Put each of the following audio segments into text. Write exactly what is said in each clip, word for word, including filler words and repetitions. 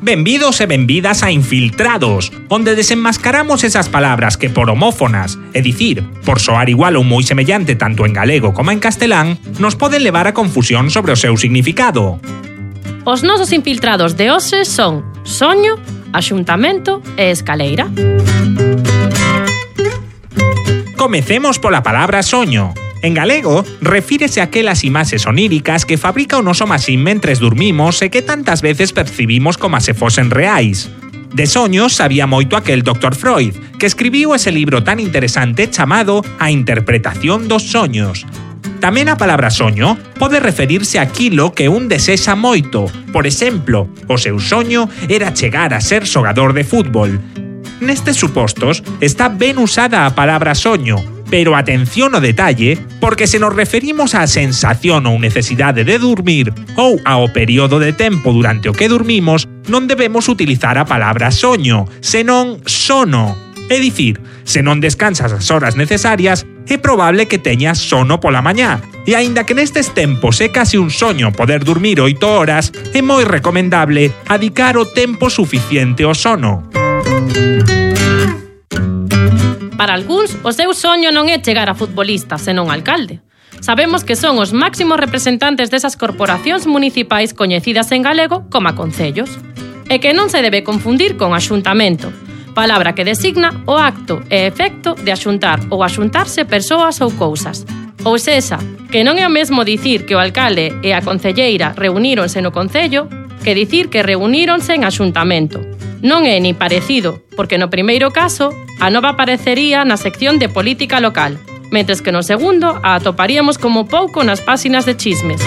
Benvidos e benvidas a Infiltrados, onde desenmascaramos esas palabras que por homófonas, é dicir, por soar igual ou moi semellante tanto en galego como en castelán, nos poden levar a confusión sobre o seu significado. Os nosos infiltrados de hoxe son soño, axuntamento e escaleira. Comecemos pola palabra soño. En galego, refírese a aquelas imaxes oníricas que fabrica o noso maxín mentres dormimos e que tantas veces percibimos como se fosen reais. De soños sabía moito aquel doctor Freud, que escribiu ese libro tan interesante chamado A interpretación dos soños. Tamén a palabra soño pode referirse a aquilo que un desexa moito. Por exemplo, o seu soño era chegar a ser xogador de fútbol. Nestes supostos, está ben usada a palabra soño, pero atención ao detalle, porque se nos referimos á sensación ou necesidade de dormir ou ao período de tempo durante o que dormimos, non debemos utilizar a palabra soño, senón sono. É dicir, se non descansas as horas necesarias, é probable que teñas sono pola mañá. E aínda que nestes tempos é case un soño poder dormir oito horas, é moi recomendable adicar o tempo suficiente ao sono. Para algúns, o seu soño non é chegar a futbolista, senón alcalde. Sabemos que son os máximos representantes desas corporacións municipais coñecidas en galego como a concellos. E que non se debe confundir con axuntamento, palabra que designa o acto e efecto de axuntar ou axuntarse persoas ou cousas. Ou sexa, que non é o mesmo dicir que o alcalde e a concelleira reuníronse no concello que dicir que reuníronse en axuntamento. Non é ni parecido, porque no primeiro caso, a nova aparecería na sección de política local, mentres que no segundo a atoparíamos como pouco nas páxinas de chismes.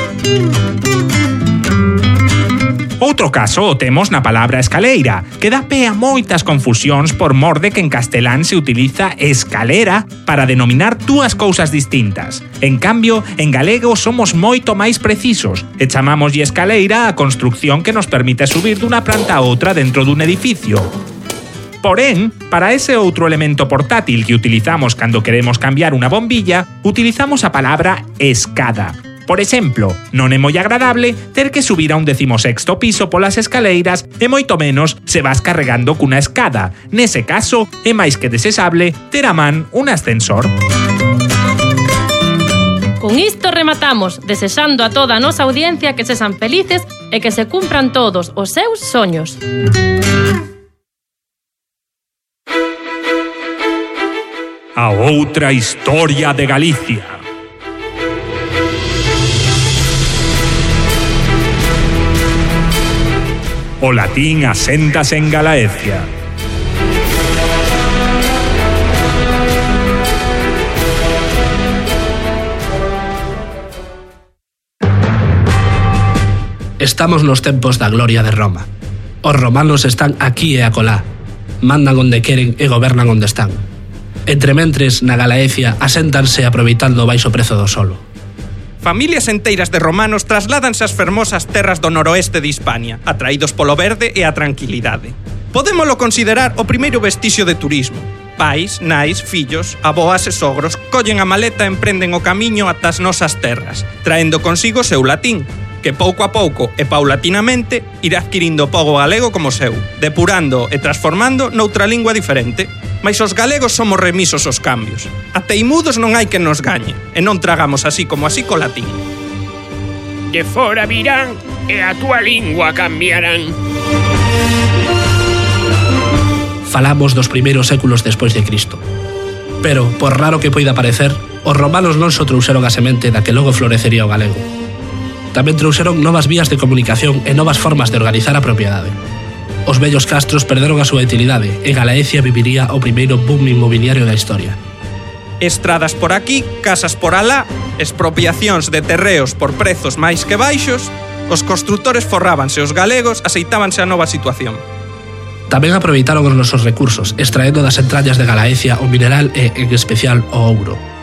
Outro caso o temos na palabra escaleira, que dá pé a moitas confusións por mor de que en castelán se utiliza escalera para denominar dúas cousas distintas. En cambio, en galego somos moito máis precisos e chamámoslle escaleira a construcción que nos permite subir dunha planta a outra dentro dun edificio. Porén, para ese outro elemento portátil que utilizamos cando queremos cambiar unha bombilla, utilizamos a palabra escada. Por exemplo, non é moi agradable ter que subir a un decimosexto piso polas escaleiras e moito menos se vas carregando cunha escada. Nese caso, é máis que desexable ter a man un ascensor. Con isto rematamos, desexando a toda a nosa audiencia que sexan felices e que se cumpran todos os seus soños. A outra historia de Galicia. O latín aséntase en Galaecia. Estamos nos tempos da gloria de Roma. Os romanos están aquí e acolá. Mandan onde queren e gobernan onde están. Entrementres, na Galaecia, aséntanse aproveitando o baixo prezo do solo. Familias enteiras de romanos trasládanse ás fermosas terras do noroeste de Hispania, atraídos polo verde e a tranquilidade. Podémolo considerar o primeiro vestixio de turismo. Pais, nais, fillos, aboas e sogros collen a maleta e emprenden o camiño ata as nosas terras, traendo consigo seu latín, que pouco a pouco e paulatinamente irá adquirindo o pogo galego como seu, depurando e transformando noutra lingua diferente. Mais os galegos somos remisos aos cambios. A teimudos non hai que nos gañe, e non tragamos así como así co latín. De fora virán e a túa lingua cambiarán. Falamos dos primeiros séculos despois de Cristo. Pero, por raro que poida parecer, os romanos non só trouxeron a semente da que logo florecería o galego. Tamén trouxeron novas vías de comunicación e novas formas de organizar a propiedade. Os vellos castros perderon a súa utilidade e Galaecia viviría o primeiro boom inmobiliario da historia. Estradas por aquí, casas por alá, expropiacións de terreos por prezos máis que baixos, os construtores forrábanse, os galegos aceitábanse a nova situación. Tamén aproveitaron os nosos recursos, extraendo das entrañas de Galaecia o mineral e, en especial, o ouro.